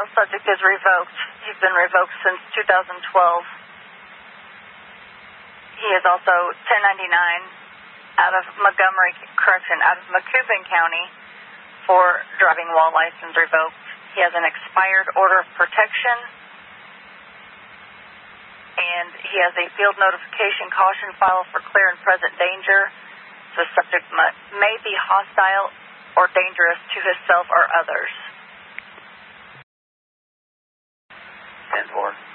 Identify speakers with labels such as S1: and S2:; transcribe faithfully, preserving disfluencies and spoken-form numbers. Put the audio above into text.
S1: hostile. Subject is revoked. He's been revoked since two thousand twelve. He is also ten ninety-nine out of Montgomery, correction, out of Macoupin County for driving while license revoked. He has an expired order of protection, and he has a field notification caution file for clear and present danger. The subject may be hostile or dangerous to himself or others.
S2: ten four.